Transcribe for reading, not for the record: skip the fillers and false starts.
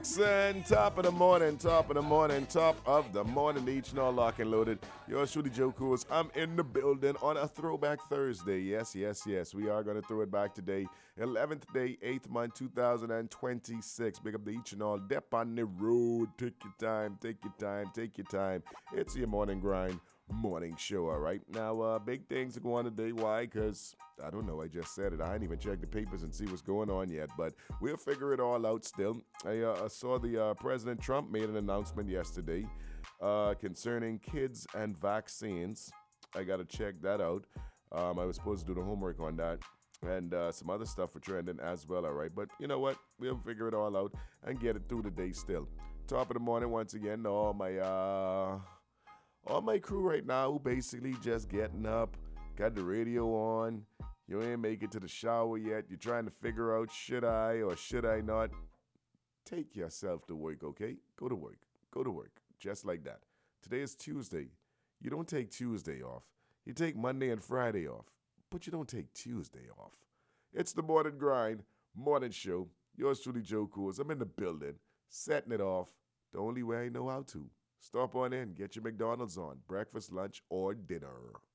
And top of the morning, each and all lock and loaded. Yours truly, Joe Coors. I'm in the building on a throwback Thursday. Yes. We are going to throw it back today. 11th day, 8th month, 2026. Big up to each and all. Dep on the road. Take your time. It's your morning grind. Morning show, all right? Now, big things are going on today. Why? Because, I don't know, I just said it. I ain't even checked the papers and see what's going on yet, but we'll figure it all out still. I saw the President Trump made an announcement yesterday concerning kids and vaccines. I got to check that out. I was supposed to do the homework on that. And some other stuff for trending as well, all right? But you know what? We'll figure it all out and get it through the day still. Top of the morning, once again, all my crew right now who basically just getting up, got the radio on. You ain't make it to the shower yet. You're trying to figure out should I or should I not. Take yourself to work, okay? Go to work. Just like that. Today is Tuesday. You don't take Tuesday off. You take Monday and Friday off. But you don't take Tuesday off. It's the morning grind, morning show. Yours truly, Joe Coors. I'm in the building, setting it off the only way I know how to. Stop on in, get your McDonald's on, breakfast, lunch, or dinner.